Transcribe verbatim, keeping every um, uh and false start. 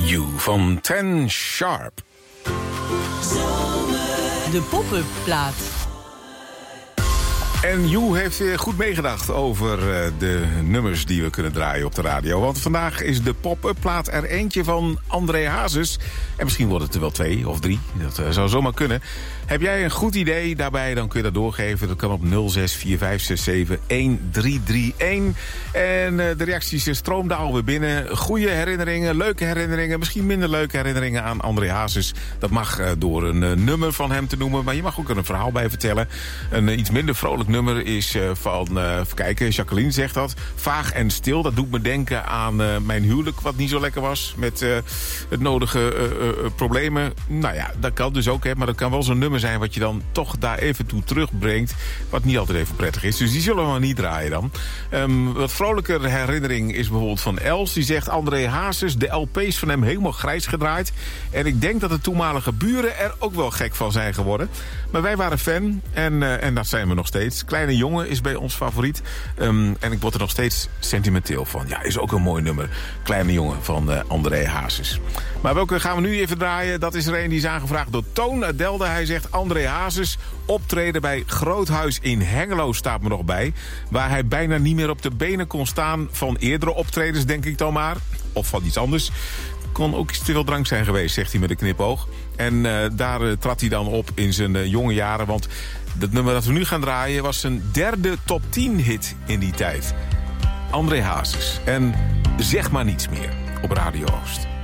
You van Ten Sharp. De pop-up plaat. En You heeft weer goed meegedacht over uh, de nummers die we kunnen draaien op de radio. Want vandaag is de pop-up plaat er eentje van André Hazes. En misschien worden het er wel twee of drie. Dat uh, zou zomaar kunnen. Heb jij een goed idee daarbij, dan kun je dat doorgeven. Dat kan op nul zes vier vijf zes zeven een drie drie een. En uh, de reacties stroomden alweer binnen. Goede herinneringen, leuke herinneringen. Misschien minder leuke herinneringen aan André Hazes. Dat mag uh, door een uh, nummer van hem te noemen. Maar je mag ook er een verhaal bij vertellen. Een uh, iets minder vrolijk nummer is uh, van, uh, even kijken, Jacqueline zegt dat. Vaag en stil, dat doet me denken aan uh, mijn huwelijk, wat niet zo lekker was. Met uh, het nodige uh, uh, problemen. Nou ja, dat kan dus ook, hè, maar dat kan wel zo'n nummer zijn wat je dan toch daar even toe terugbrengt. Wat niet altijd even prettig is. Dus die zullen we maar niet draaien dan. Um, wat vrolijker herinnering is bijvoorbeeld van Els. Die zegt André Hazes, de L P's van hem helemaal grijs gedraaid. En ik denk dat de toenmalige buren er ook wel gek van zijn geworden. Maar wij waren fan en, uh, en dat zijn we nog steeds. Kleine jongen is bij ons favoriet. Um, en ik word er nog steeds sentimenteel van. Ja, is ook een mooi nummer. Kleine jongen van uh, André Hazes. Maar welke gaan we nu even draaien? Dat is er een die is aangevraagd door Toon uit Delden. Hij zegt André Hazes, optreden bij Groothuis in Hengelo staat me nog bij. Waar hij bijna niet meer op de benen kon staan van eerdere optredens, denk ik dan maar. Of van iets anders. Kon ook iets te veel drank zijn geweest, zegt hij met een knipoog. En uh, daar uh, trad hij dan op in zijn uh, jonge jaren. Want het nummer dat we nu gaan draaien was zijn derde top tien hit in die tijd. André Hazes. En zeg maar niets meer op Radio Oost.